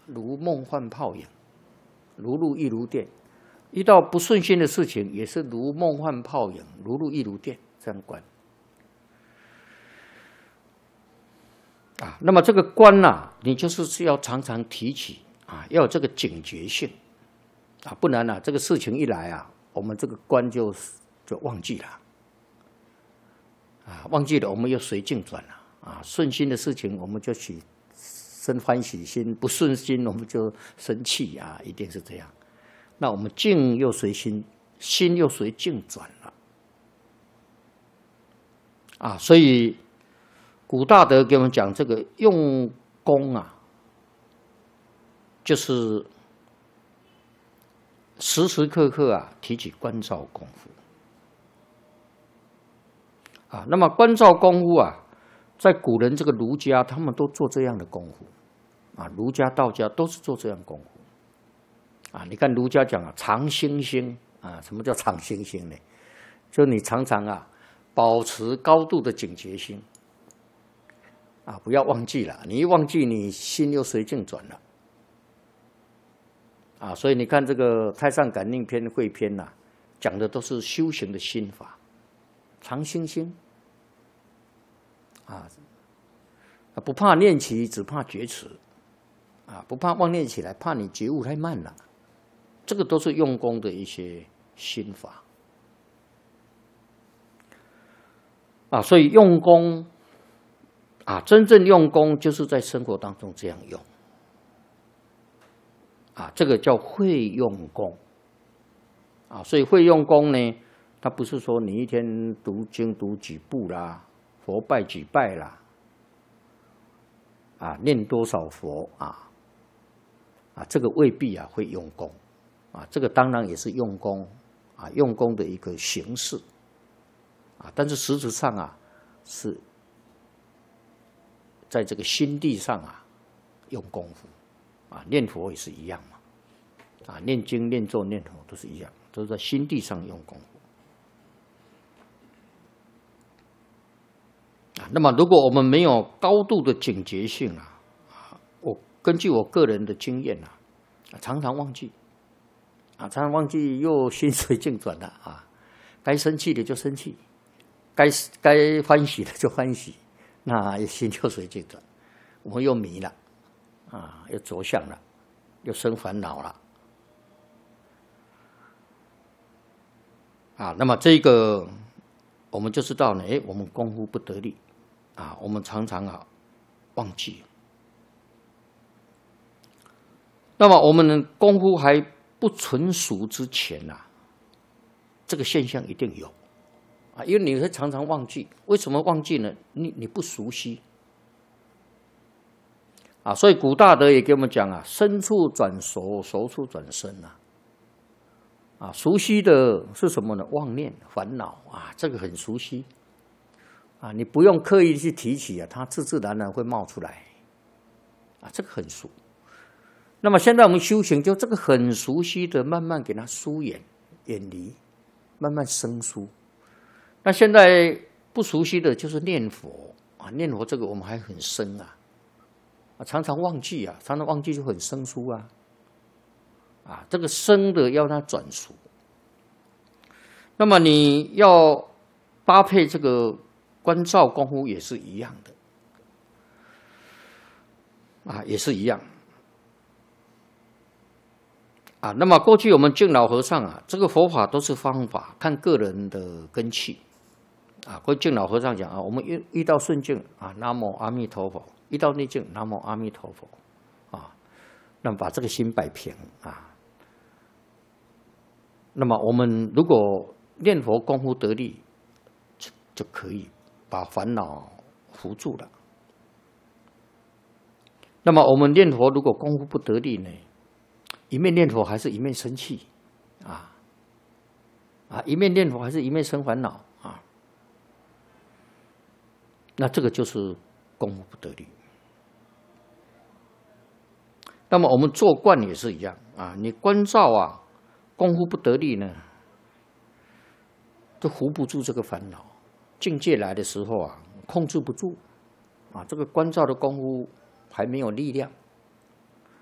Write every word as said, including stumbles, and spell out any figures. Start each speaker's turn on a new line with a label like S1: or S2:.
S1: 如梦幻泡影，如露亦如电。遇到不顺心的事情，也是如梦幻泡影，如露亦如电，这样观。啊，那么这个观呐、啊，你就是是要常常提起啊，要有这个警觉性啊，不然啊，这个事情一来啊，我们这个观就就忘记了啊，忘记了，我们又随境转了啊，顺心的事情我们就起生欢喜心，不顺心我们就生气啊，一定是这样。那我们境又随心，心又随境转了啊，所以古大德给我们讲这个用功啊，就是时时刻刻啊提起观照功夫啊。那么观照功夫啊，在古人这个儒家，他们都做这样的功夫啊，儒家、道家都是做这样功夫。啊，你看儒家讲啊，常心心啊，什么叫常心心呢？就你常常啊，保持高度的警觉心啊，不要忘记了，你一忘记，你心又随境转了啊。所以你看这个《太上感应篇》汇篇呐、啊，讲的都是修行的心法，常心心啊，不怕念起，只怕觉迟啊，不怕妄念起来，怕你觉悟太慢了。这个都是用功的一些心法啊，所以用功啊，真正用功就是在生活当中这样用啊，这个叫会用功啊。所以会用功呢，它不是说你一天读经读几部啦，佛拜几拜啦，啊，念多少佛啊，啊，这个未必啊会用功。啊，这个当然也是用功啊，用功的一个形式啊，但是实质上啊，是在这个心地上啊用功夫啊，念佛也是一样嘛，啊，念经、念咒、念佛都是一样，都是在心地上用功夫啊。那么，如果我们没有高度的警觉性啊，啊，我根据我个人的经验啊，常常忘记。啊，常常忘记又心随境转了啊！该生气的就生气，该该欢喜的就欢喜，那心就随境转，我们又迷了啊，又着相了，又生烦恼了啊。那么这个我们就知道呢，哎，我们功夫不得力啊，我们常常啊忘记。那么我们的功夫还不纯熟之前啊，这个现象一定有啊，因为你会常常忘记。为什么忘记呢？你你不熟悉啊，所以古大德也给我们讲啊，生处转熟，熟处转生啊。啊，熟悉的是什么呢？妄念、烦恼啊，这个很熟悉啊，你不用刻意去提起啊，它自自然然会冒出来啊，这个很熟。那么现在我们修行，就这个很熟悉的，慢慢给它疏远、远离，慢慢生疏。那现在不熟悉的就是念佛啊，念佛这个我们还很生啊，啊常常忘记啊，常常忘记就很生疏啊，啊这个生的要它转熟。那么你要搭配这个观照功夫也是一样的，啊也是一样。啊，那么过去我们敬老和尚啊，这个佛法都是方法，看个人的根器。啊，过去敬老和尚讲啊，我们遇遇到顺境啊，南无阿弥陀佛；遇到逆境，南无阿弥陀佛。啊，那么把这个心摆平啊。那么我们如果念佛功夫得力，就就可以把烦恼扶住了。那么我们念佛如果功夫不得力呢？一面念佛还是一面生气，啊啊！一面念佛还是一面生烦恼啊！那这个就是功夫不得力。那么我们做观也是一样啊，你观照啊，功夫不得力呢，都扶不住这个烦恼。境界来的时候啊，控制不住啊，这个观照的功夫还没有力量。